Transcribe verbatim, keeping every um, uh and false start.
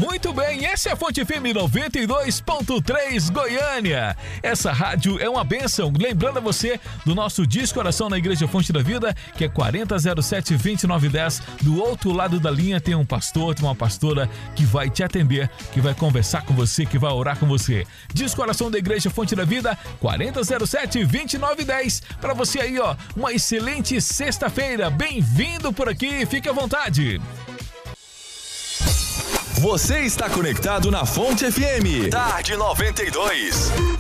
Muito bem, essa é a Fonte F M noventa e dois ponto três Goiânia. Essa rádio é uma bênção. Lembrando a você do nosso Disco Oração na Igreja Fonte da Vida, que é quarenta zero sete, vinte e nove dez. Do outro lado da linha tem um pastor, tem uma pastora que vai te atender, que vai conversar com você, que vai orar com você. Disco Oração da Igreja Fonte da Vida, quarenta zero sete, vinte e nove dez. Para você aí, ó, uma excelente sexta-feira. Bem-vindo por aqui, fique à vontade. Você está conectado na Fonte F M. Tarde noventa e dois.